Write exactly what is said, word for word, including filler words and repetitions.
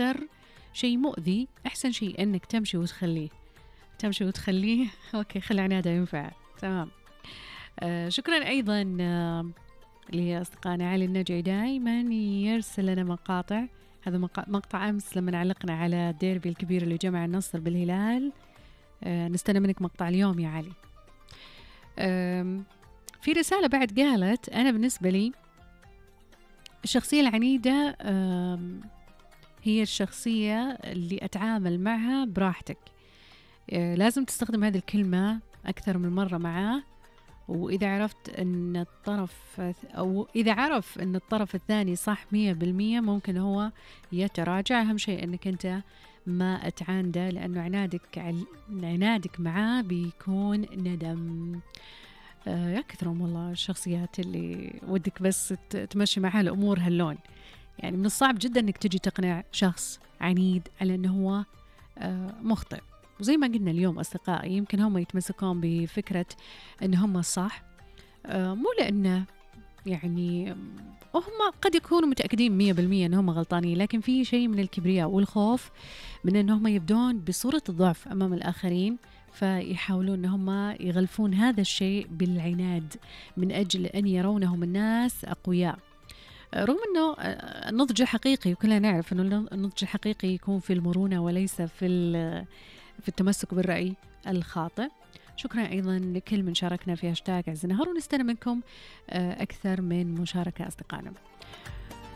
أكثر شيء مؤذي أحسن شيء أنك تمشي وتخليه تمشي وتخليه أوكي خلي عناده ينفع تمام. آه شكرا أيضا آه لأصدقائنا علي النجعي دائما يرسل لنا مقاطع. هذا مقطع أمس لما علقنا على الديربي الكبير اللي جمع النصر بالهلال. آه نستنى منك مقطع اليوم يا علي. آه في رسالة بعد قالت أنا بالنسبة لي الشخصية العنيدة آه هي الشخصية اللي أتعامل معها براحتك. آه لازم تستخدم هذه الكلمة أكثر من مرة معاه، وإذا عرفت أن الطرف أو إذا عرف أن الطرف الثاني صح مية بالمية ممكن هو يتراجع. أهم شيء أنك أنت ما أتعانده، لأنه عنادك عنادك معاه بيكون ندم. آه يا كثرهم والله الشخصيات اللي ودك بس تمشي معها الأمور هاللون. يعني من الصعب جدا أنك تجي تقنع شخص عنيد على أنه هو آه مخطئ. وزي ما قلنا اليوم أصدقائي يمكن هم يتمسكون بفكرة أن هم صح، آه مو لأنه يعني هم قد يكونوا متأكدين مية بالمية أنهم غلطانين، لكن في شيء من الكبرياء والخوف من أنهم يبدون بصورة الضعف أمام الآخرين، فيحاولون أنهم يغلفون هذا الشيء بالعناد من أجل أن يرونهم الناس أقوياء. رغم أنه النضج الحقيقي وكلنا نعرف أنه النضج الحقيقي يكون في المرونة وليس في في التمسك بالرأي الخاطئ. شكرا أيضا لكل من شاركنا في هاشتاج عز النهار، ونستنى منكم أكثر من مشاركة أصدقائنا.